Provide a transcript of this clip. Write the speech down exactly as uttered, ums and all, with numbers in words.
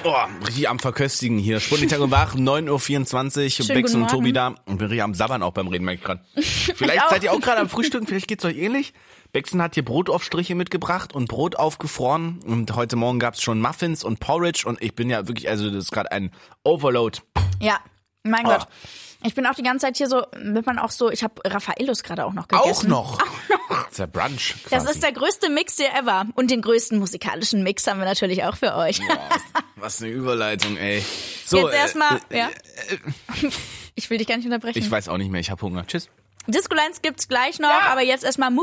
Oh, richtig am Verköstigen hier. Sputnik Tag und Wach, neun Uhr vierundzwanzig. Schönen Bex guten und Tobi Morgen. da. Und wir am Sabbern auch beim Reden, merke ich gerade. Vielleicht auch. seid ihr auch gerade am Frühstücken, vielleicht geht's euch ähnlich. Bexen hat hier Brotaufstriche mitgebracht und Brot aufgefroren. Und heute Morgen gab's schon Muffins und Porridge. Und ich bin ja wirklich, also das ist gerade ein Overload. Ja, mein Oh. Gott. Ich bin auch die ganze Zeit hier so, wird man auch so, ich habe Raffaellos gerade auch noch gegessen. Auch noch. Das ist der Brunch quasi. Das ist der größte Mix hier ever. Und den größten musikalischen Mix haben wir natürlich auch für euch. Boah, was eine Überleitung, ey. So, Jetzt erstmal, äh, ja. Ich will dich gar nicht unterbrechen. Ich weiß auch nicht mehr, ich habe Hunger. Tschüss. Disco Lines gibt's gleich noch, aber jetzt erstmal Move